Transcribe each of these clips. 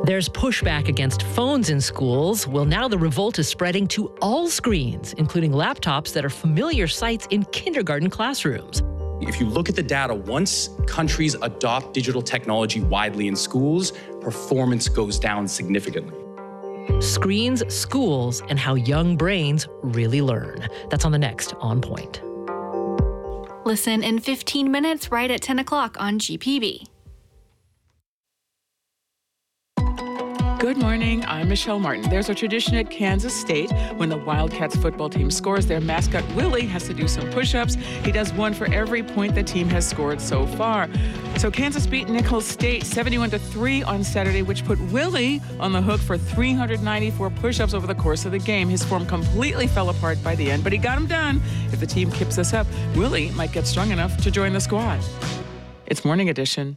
There's pushback against phones in schools. Well, now the revolt is spreading to all screens, including laptops that are familiar sights in kindergarten classrooms. If you look at the data, once countries adopt digital technology widely in schools, performance goes down significantly. Screens, schools, and how young brains really learn. That's on the next On Point. Listen in 15 minutes right at 10 o'clock on GPB. Good morning, I'm Michelle Martin. There's a tradition at Kansas State. When the Wildcats football team scores, their mascot Willie has to do some push-ups. He does one for every point the team has scored so far. So Kansas beat Nicholls State 71-3 on Saturday, which put Willie on the hook for 394 push-ups over the course of the game. His form completely fell apart by the end, but he got them done. If the team keeps this up, Willie might get strong enough to join the squad. It's Morning Edition.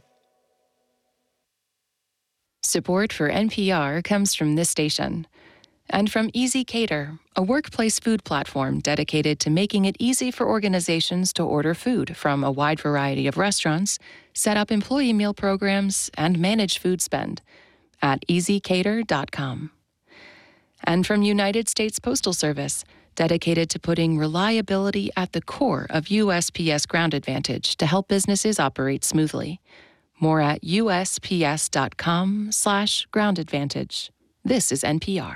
Support for NPR comes from this station and from Easy Cater, a workplace food platform dedicated to making it easy for organizations to order food from a wide variety of restaurants, set up employee meal programs, and manage food spend at easycater.com. And from United States Postal Service, dedicated to putting reliability at the core of USPS Ground Advantage to help businesses operate smoothly. More at usps.com/Ground Advantage. This is NPR.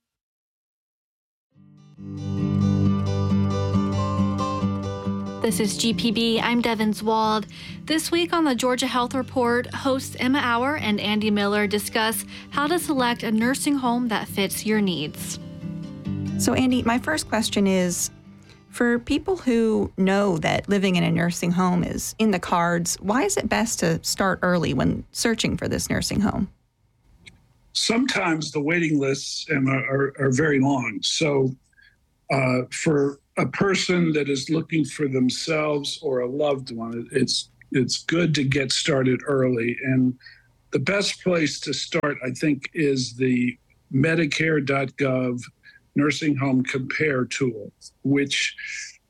This is GPB. I'm Devin Zwald. This week on the Georgia Health Report, hosts Emma Auer and Andy Miller discuss how to select a nursing home that fits your needs. So, Andy, my first question is, for people who know that living in a nursing home is in the cards, why is it best to start early when searching for this nursing home? Sometimes the waiting lists, Emma, are very long. So for a person that is looking for themselves or a loved one, it's good to get started early. And the best place to start, I think, is the Medicare.gov Nursing Home Compare tool, which